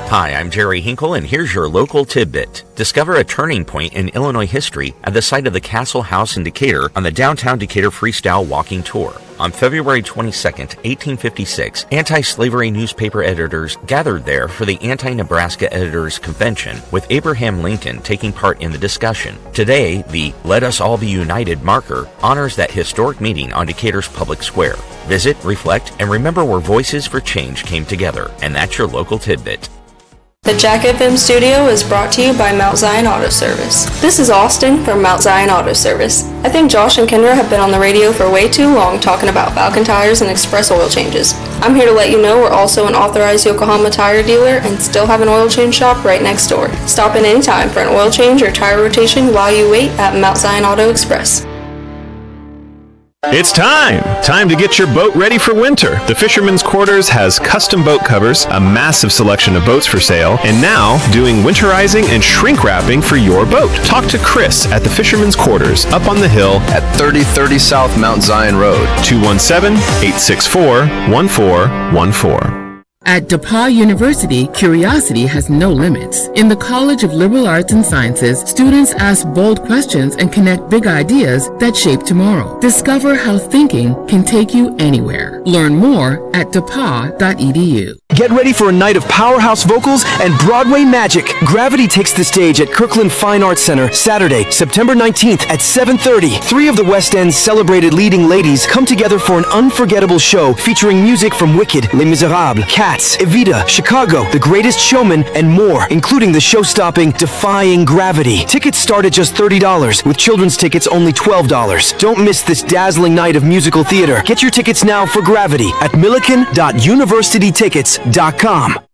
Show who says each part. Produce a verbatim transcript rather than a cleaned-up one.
Speaker 1: Hi, I'm Jerry Hinkle, and here's your local tidbit. Discover a turning point in Illinois history at the site of the Castle House in Decatur on the Downtown Decatur Freestyle Walking Tour. On February twenty-second, eighteen fifty-six, anti-slavery newspaper editors gathered there for the Anti-Nebraska Editors Convention, with Abraham Lincoln taking part in the discussion. Today, the Let Us All Be United marker honors that historic meeting on Decatur's public square. Visit, reflect, and remember where Voices for Change came together. And that's your local tidbit.
Speaker 2: The Jack F M studio is brought to you by Mount Zion Auto Service. This is Austin from Mount Zion Auto Service. I think Josh and Kendra have been on the radio for way too long talking about Falcon tires and express oil changes. I'm here to let you know we're also an authorized Yokohama tire dealer and still have an oil change shop right next door. Stop in anytime for an oil change or tire rotation while you wait at Mount Zion Auto Express.
Speaker 3: It's time! Time to get your boat ready for winter. The Fisherman's Quarters has custom boat covers, a massive selection of boats for sale, and now doing winterizing and shrink wrapping for your boat. Talk to Chris at the Fisherman's Quarters up on the hill
Speaker 4: at thirty thirty South Mount Zion Road.
Speaker 3: two one seven, eight six four, one four one four.
Speaker 5: At DePauw University, curiosity has no limits. In the College of Liberal Arts and Sciences, students ask bold questions and connect big ideas that shape tomorrow. Discover how thinking can take you anywhere. Learn more at D E P A W dot E D U.
Speaker 6: Get ready for a night of powerhouse vocals and Broadway magic. Gravity takes the stage at Kirkland Fine Arts Center Saturday, September nineteenth at seven thirty. Three of the West End's celebrated leading ladies come together for an unforgettable show featuring music from Wicked, Les Miserables, Cats, Evita, Chicago, The Greatest Showman, and more, including the show-stopping Defying Gravity. Tickets start at just thirty dollars, with children's tickets only twelve dollars. Don't miss this dazzling night of musical theater. Get your tickets now for Gravity at milliken dot university tickets dot com.